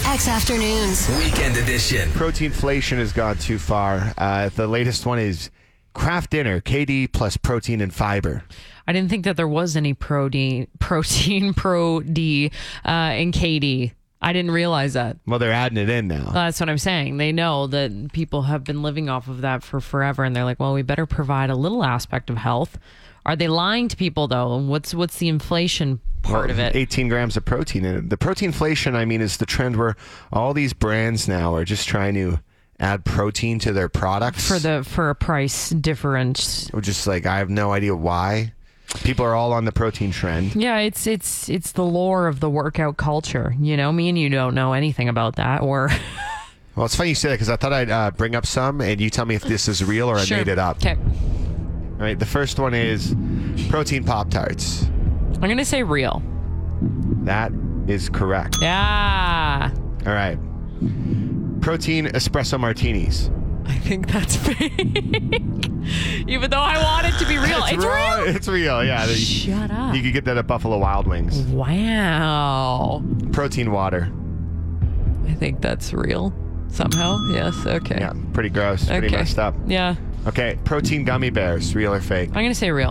X Afternoons. Weekend edition. Proteinflation has gone too far. The latest one is Kraft Dinner, KD plus protein and fiber. I didn't think that there was any protein pro D in KD. I didn't realize that. Well, they're adding it in now. That's what I'm saying. They know that people have been living off of that for forever, and they're like, well, we better provide a little aspect of health. Are they lying to people, though? What's the inflation part of it? 18 grams of protein in it. The proteinflation, I mean, is the trend where all these brands now are just trying to add protein to their products. For a price difference. Or just like, I have no idea why. People are all on the protein trend. Yeah, it's the lore of the workout culture. You know, me and you don't know anything about that. Or Well, it's funny you say that because I thought I'd bring up some and you tell me if this is real or Sure. I made it up. Okay. All right, the first one is protein Pop-Tarts. I'm going to say real. That is correct. Yeah. All right. Protein espresso martinis. I think that's fake. Even though I want it to be real. It's wrong. real. It's real, yeah. Shut up. You could get that at Buffalo Wild Wings. Wow. Protein water. I think that's real. Somehow. Yes. Okay. Yeah, pretty gross. Pretty Okay. messed up. Yeah. Okay, protein gummy bears. Real or fake? I'm going to say real.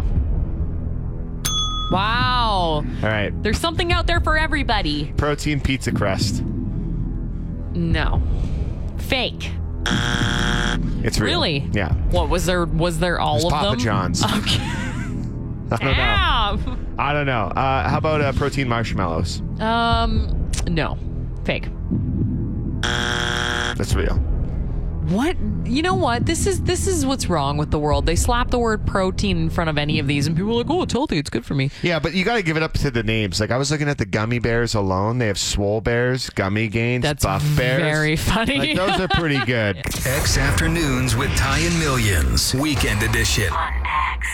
Wow. All right. There's something out there for everybody. Protein pizza crust. No. Fake. It's real. Really? Yeah. What was there all It's of Papa them? John's. Okay. I don't know. Damn. I don't know. How about protein marshmallows? No. Fake. That's real. What? You know what? This is what's wrong with the world. They slap the word protein in front of any of these, and people are like, "Oh, it's healthy. It's good for me." Yeah, but you got to give it up to the names. Like I was looking at the gummy bears alone. They have Swole Bears, Gummy Gains, That's Buff Bears. very funny. Like, those are pretty good. X Afternoons with Ty and Millions. Weekend edition. On X.